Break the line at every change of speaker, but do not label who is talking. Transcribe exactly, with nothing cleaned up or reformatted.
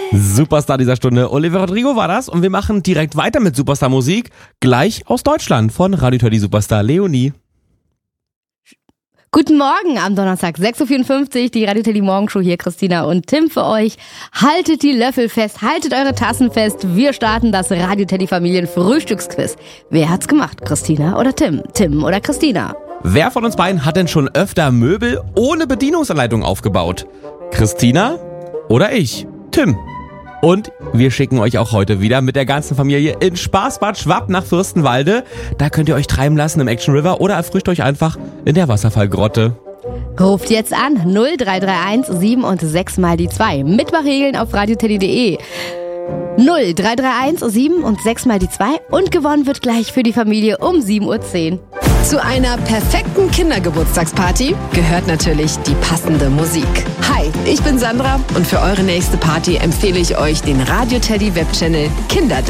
Superstar dieser Stunde, Olivia Rodrigo war das und wir machen direkt weiter mit Superstar-Musik, gleich aus Deutschland von Radio Teddy Superstar Leonie.
Guten Morgen am Donnerstag, sechs Uhr vierundfünfzig, die Radio Teddy Morgenshow hier, Christina und Tim für euch. Haltet die Löffel fest, haltet eure Tassen fest, wir starten das Radio Teddy Familien Frühstücksquiz. Wer hat's gemacht, Christina oder Tim? Tim oder Christina?
Wer von uns beiden hat denn schon öfter Möbel ohne Bedienungsanleitung aufgebaut? Christina oder ich? Tim. Und wir schicken euch auch heute wieder mit der ganzen Familie in Spaßbad Schwapp nach Fürstenwalde. Da könnt ihr euch treiben lassen im Action River oder erfrischt euch einfach in der Wasserfallgrotte.
Ruft jetzt an null drei drei eins sieben und sechs mal die zwei. Mitmachregeln auf radioteddy punkt de. null drei drei eins sieben und sechs mal die zwei und gewonnen wird gleich für die Familie um sieben Uhr zehn.
Zu einer perfekten Kindergeburtstagsparty gehört natürlich die passende Musik. Hi, ich bin Sandra und für eure nächste Party empfehle ich euch den Radio Teddy Webchannel Kinder